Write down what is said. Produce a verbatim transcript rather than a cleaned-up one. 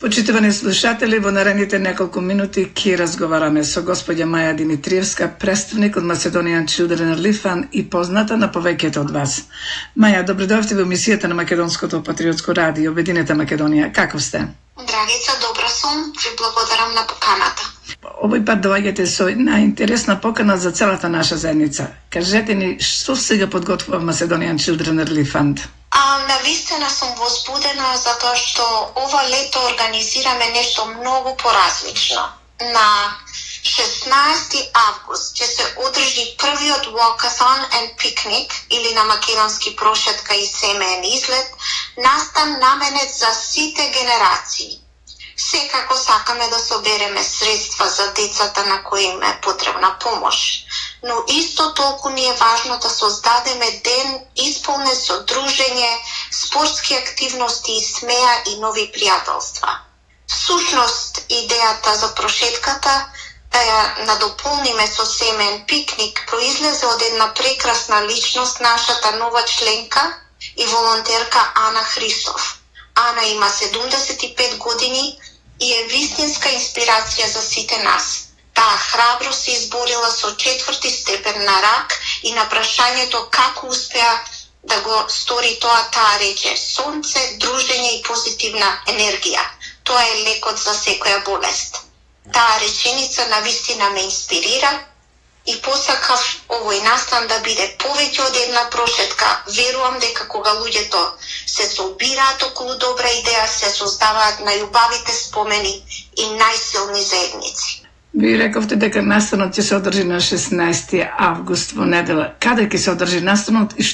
Почитувани слушатели, во наредните неколку минути ќе разговараме со господја Маја Димитриевска, представник од Macedonian Children Relief Fund и позната на повеќето од вас. Маја, добро дојдовте во емисијата на Македонското патриотско радио, Обединета Македонија. Каков сте? Драгица, добра сум, ви благодарам на поканата. Овој пат доаѓате со една интересна покана за целата наша заедница. Кажете ни, што сега подготвува Macedonian Children Relief Fund? А, навистина сум возбудена затоа што ова лето организираме нешто многу поразлично. На шеснаести август ќе се одржи првиот walkathon and picnic, или на македонски прошетка и семеен излет, настан наменет за сите генерации. Секако сакаме да собереме средства за децата на кои им е потребна помош, но исто толку ни е важно да создадеме ден исполнет со дружење, спортски активности и смеа и нови пријателства. Всушност, идејата за прошетката да ја надополниме со семеен пикник произлезе од една прекрасна личност, нашата нова членка и волонтерка Ана Христов. Ана има седумдесет и пет години и е вистинска инспирација за сите нас. Таа храбро се изборила со четврти степен на рак и на прашањето како успеа да го стори тоа, таа рече: сонце, дружење и позитивна енергија. Тоа е лекот за секоја болест. Таа реченица навистина ме инспирира и посакав овој настан да биде повеќе од една прошетка. Верувам дека кога луѓето се собираат околу добра идеја, се создаваат најубавите спомени и најсилни заедници. Ви рековте дека настанот ќе се одржи на шеснаести август во недела. Каде ќе се одржи настанот и